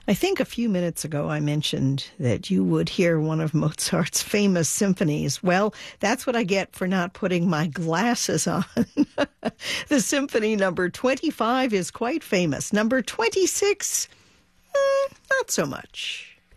I think a few minutes ago I mentioned that you would hear one of Mozart's famous symphonies. Well, that's what I get for not putting my glasses on. The symphony number 25 is quite famous. Number 26, not so much.